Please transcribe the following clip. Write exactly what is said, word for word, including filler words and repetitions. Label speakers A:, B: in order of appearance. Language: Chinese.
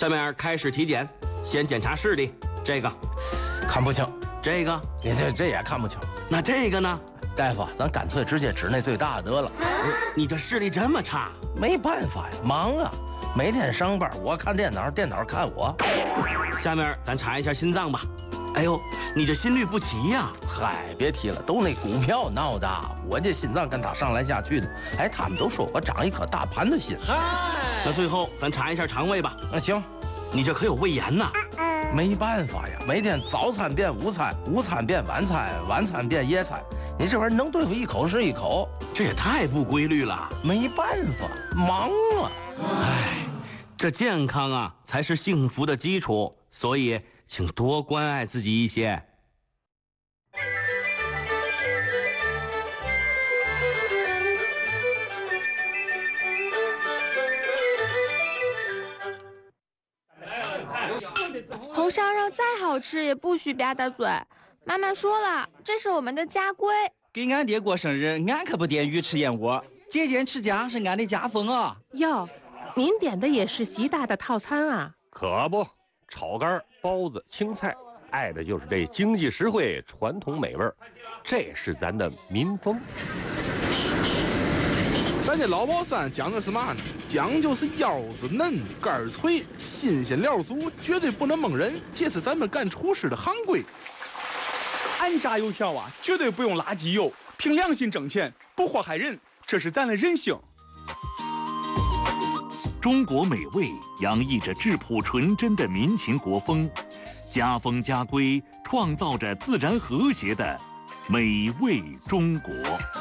A: 下面开始体检，先检查视力，这个
B: 看不清，
A: 这个
B: 你这这也看不清。
A: 那这个呢？
B: 大夫，咱干脆直接指那最大的得了。
A: 你这视力这么差？
B: 没办法呀，忙啊，每天上班，我看电脑，电脑看我。
A: 下面咱查一下心脏吧。哎呦，你这心律不齐呀！
B: 嗨，别提了，都那股票闹的，我这心脏跟他上来下去的。哎，他们都说我长一颗大盘的心。
A: 嗨，那最后咱查一下肠胃吧。
B: 那行，
A: 你这可有胃炎呐？
B: 没办法呀，每天早餐变午餐，午餐变晚餐，晚餐变夜餐，你这玩意儿能对付一口是一口，
A: 这也太不规律了。
B: 没办法，忙啊。
A: 哎，这健康啊才是幸福的基础，所以请多关爱自己一些。
C: 红烧肉再好吃也不许吧嗒嘴。妈妈说了，这是我们的家规。
D: 给俺爹过生日，俺可不点鱼翅燕窝。节俭持家是俺的家风啊。
E: 哟，您点的也是习大的套餐啊？
F: 可不，炒肝、包子、青菜，爱的就是这经济实惠、传统美味，这是咱的民风。
G: 咱这老宝山讲究是嘛呢？讲究是腰子嫩、肝脆、新鲜料足，绝对不能蒙人，这是咱们干厨师的行规。
H: 俺炸油条啊，绝对不用垃圾油，凭良心挣钱，不祸害人，这是咱的人性。
I: 中国美味洋溢着质朴纯真的民情国风，家风家规创造着自然和谐的美味中国。